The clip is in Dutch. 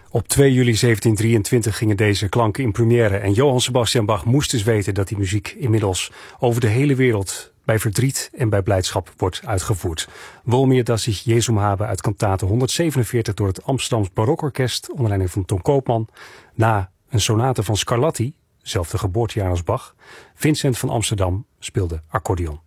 Op 2 juli 1723 gingen deze klanken in première en Johann Sebastian Bach moest dus weten dat die muziek inmiddels over de hele wereld bij verdriet en bij blijdschap wordt uitgevoerd. Wol mir, dass ich Jesum habe uit kantate 147 door het Amsterdams Barokorkest onder leiding van Ton Koopman. Na een sonate van Scarlatti, zelfde geboortejaar als Bach. Vincent van Amsterdam speelde accordeon.